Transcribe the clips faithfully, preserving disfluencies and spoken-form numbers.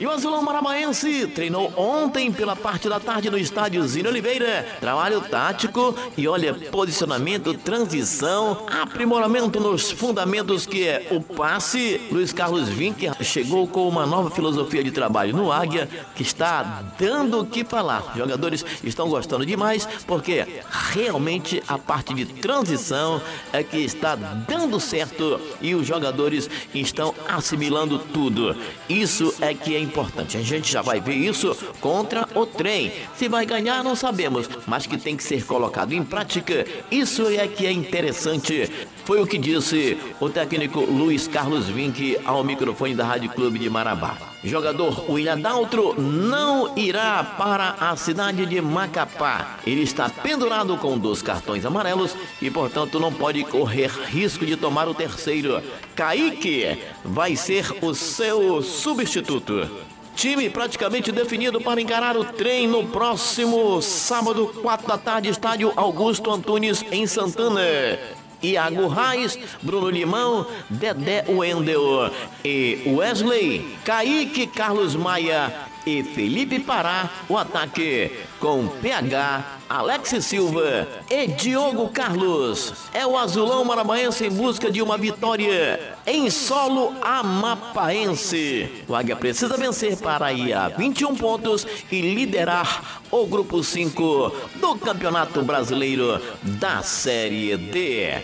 E o Azulão Maranhense treinou ontem pela parte da tarde no estádio Zine Oliveira. Trabalho tático e olha, posicionamento, transição, aprimoramento nos fundamentos que é o passe. Luiz Carlos Vinck chegou com uma nova filosofia de trabalho no Águia que está dando o que falar. Os jogadores estão gostando demais porque realmente a parte de transição é que está dando certo e os jogadores estão assimilando tudo. Isso é que é importante. A gente já vai ver isso contra o Trem. Se vai ganhar não sabemos, mas que tem que ser colocado em prática, isso é que é interessante. Foi o que disse o técnico Luiz Carlos Vinck ao microfone da Rádio Clube de Marabá. Jogador William Daltro não irá para a cidade de Macapá. Ele está pendurado com dois cartões amarelos e, portanto, não pode correr risco de tomar o terceiro. Kaique vai ser o seu substituto. Time praticamente definido para encarar o Trem no próximo sábado, quatro da tarde, estádio Augusto Antunes, em Santana. Iago Reis, Bruno Limão, Dedé Wendel e Wesley, Kaique, Carlos Maia e Felipe Pará. O ataque com P H, Alex Silva e Diogo Carlos. É o Azulão Maranhense em busca de uma vitória em solo amapaense. O Águia precisa vencer para ir a vinte e um pontos e liderar o grupo cinco do Campeonato Brasileiro da Série D.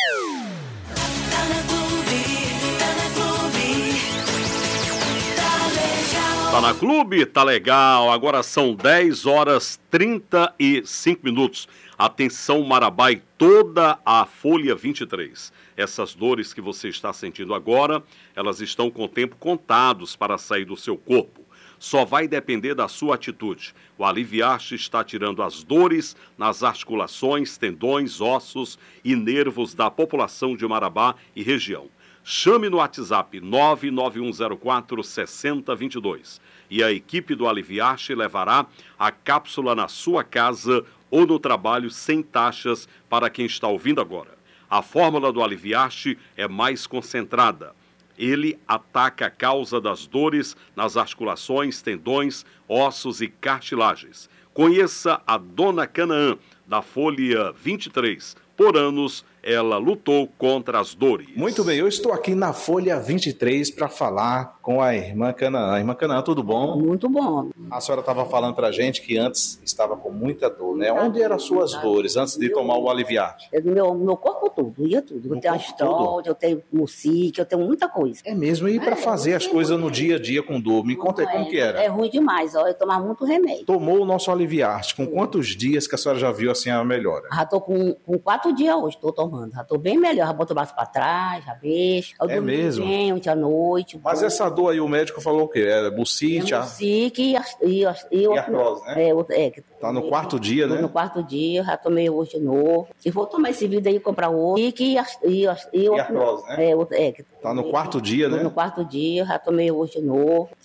Tá na Clube, tá legal. Agora são dez horas e trinta e cinco minutos. Atenção, Marabá e toda a Folha vinte e três. Essas dores que você está sentindo agora, elas estão com o tempo contados para sair do seu corpo. Só vai depender da sua atitude. O Aliviarte está tirando as dores nas articulações, tendões, ossos e nervos da população de Marabá e região. Chame no WhatsApp nove nove um zero quatro seis zero dois dois e a equipe do Aliviarte levará a cápsula na sua casa ou no trabalho sem taxas para quem está ouvindo agora. A fórmula do Aliviarte é mais concentrada. Ele ataca a causa das dores nas articulações, tendões, ossos e cartilagens. Conheça a Dona Canaã, da Folha vinte e três. Por anos, ela lutou contra as dores. Muito bem, eu estou aqui na Folha vinte e três para falar com a irmã Canaã. Irmã Canaã, tudo bom? Muito bom. A senhora estava falando para a gente que antes estava com muita dor, né? Onde eram as suas dores antes de tomar o Aliviarte? É do meu, meu corpo todo, ia tudo. Eu tenho astrólogio, eu tenho mucique, eu tenho muita coisa. É mesmo? E para É, fazer as coisas no dia a dia com dor? Me conta aí é, como que era. É ruim demais, ó, eu tomava muito remédio. Tomou o nosso Aliviarte. Com quantos dias que a senhora já viu assim a melhora? Já tô com, com quatro dias hoje, tô tomando. Já tô bem melhor, já boto o braço pra trás, já vejo. Eu É mesmo? Bem, ontem à noite. Mas bom. essa dor aí, o médico falou o quê? Era bucite? É mucique e, as- e, as- e, E eu- artrose, né? É, outra- é, que- Tá no quarto dia, tô né? No quarto dia, já tomei hoje de novo. E vou tomar esse vídeo aí e comprar outro. E, que, as- e, as- e, E artrose, né? É, outra- é, que- Tá no quarto dia, tô né? no quarto dia, já tomei hoje de novo.